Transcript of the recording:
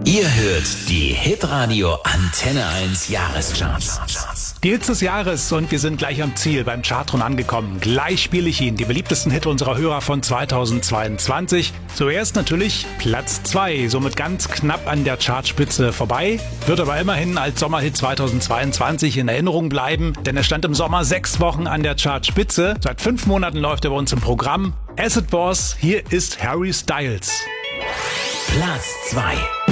Ihr hört die Hitradio Antenne 1 Jahrescharts. Die Hits des Jahres und wir sind gleich am Ziel beim Chartrun angekommen. Gleich spiele ich Ihnen die beliebtesten Hits unserer Hörer von 2022. Zuerst natürlich Platz 2, somit ganz knapp an der Chartspitze vorbei. Wird aber immerhin als Sommerhit 2022 in Erinnerung bleiben, denn er stand im Sommer 6 Wochen an der Chartspitze. Seit 5 Monaten läuft er bei uns im Programm. Acid Boss, hier ist Harry Styles. Platz 2.